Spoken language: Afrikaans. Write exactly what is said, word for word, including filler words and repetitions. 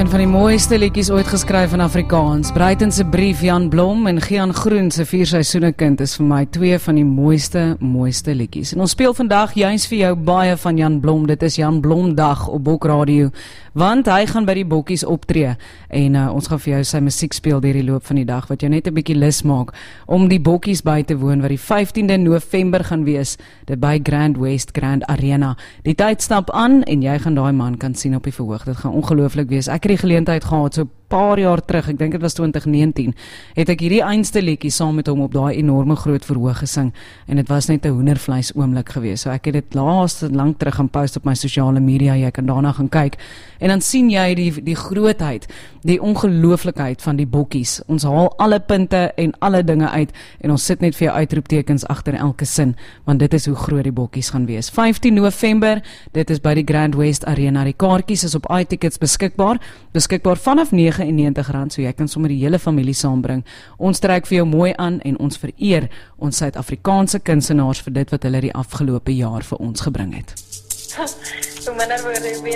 Een van die mooiste liedjies ooit geskryf in Afrikaans. Breiten se brief, Jan Blom en Gian Groen se Vier Seisoene Kind is vir my twee van die mooiste, mooiste liedjies. En ons speel vandag juist vir jou baie van Jan Blom. Dit is Jan Blom dag op Bok Radio, want hy gaan by die Bokkies optree en uh, ons gaan vir jou sy musiek speel deur die loop van die dag, wat jou net 'n bietjie lus maak om die Bokkies by te woon, wat die vyftiende November gaan wees, dit by Grand West Grand Arena. Die tyd stap aan en jy gaan daai man kan sien op die verhoog. Dit gaan ongelooflik wees. Ek het die geleentheid gehad so paar jaar terug, ek dink dit was twintig negentien, het ek hierdie einste liedjie saam met hom op daai enorme groot verhoog gesing en dit was net 'n hoendervleis oomblik gewees. So ek het dit laas lank terug gaan post op my sosiale media, jy kan daarna gaan kyk en dan sien jy die die grootheid, die ongelooflikheid van die Bokkies. Ons haal alle punte en alle dinge uit en ons sit net vir jou uitroeptekens agter elke sin, want dit is hoe groot die Bokkies gaan wees. vyftien November, dit is by die Grand West Arena. Die kaartjies is op iTickets beskikbaar, beskikbaar vanaf nege en negentig rand, so jy kan sommer die hele familie saambring. Ons trek vir jou mooi aan en ons vereer ons Suid-Afrikaanse kunstenaars vir dit wat hulle die afgelope jaar vir ons gebring het. Hoe minder woorde,